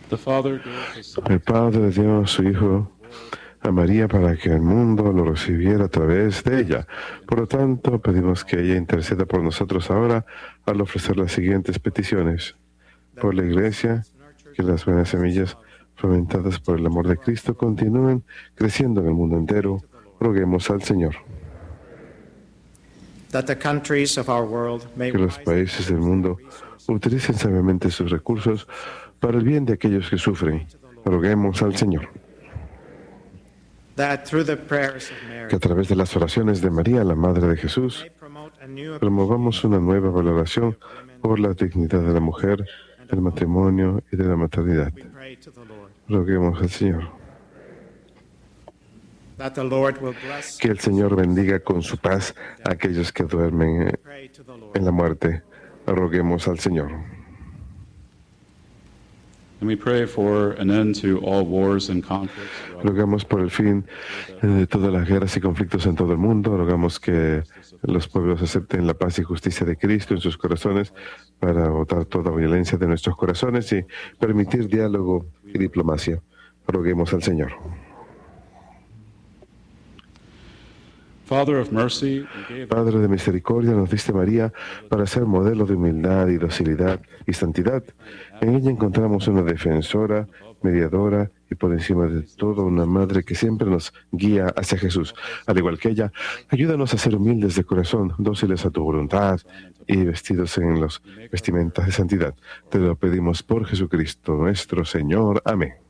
El Padre dio a su Hijo a María para que el mundo lo recibiera a través de ella. Por lo tanto, pedimos que ella interceda por nosotros ahora al ofrecer las siguientes peticiones. Por la Iglesia, que las buenas semillas fomentadas por el amor de Cristo continúen creciendo en el mundo entero. Roguemos al Señor. Que los países del mundo utilicen sabiamente sus recursos para el bien de aquellos que sufren. Roguemos al Señor. Que a través de las oraciones de María, la Madre de Jesús, promovamos una nueva valoración por la dignidad de la mujer, del matrimonio y de la maternidad. Roguemos al Señor. Que el Señor bendiga con su paz a aquellos que duermen en la muerte. Roguemos al Señor. Rogamos por el fin de todas las guerras y conflictos en todo el mundo. Rogamos que los pueblos acepten la paz y justicia de Cristo en sus corazones para botar toda violencia de nuestros corazones y permitir diálogo y diplomacia. Roguemos al Señor. Padre de misericordia, nos diste María para ser modelo de humildad y docilidad y santidad. En ella encontramos una defensora, mediadora y por encima de todo una madre que siempre nos guía hacia Jesús. Al igual que ella, ayúdanos a ser humildes de corazón, dóciles a tu voluntad y vestidos en los vestimentas de santidad. Te lo pedimos por Jesucristo nuestro Señor. Amén.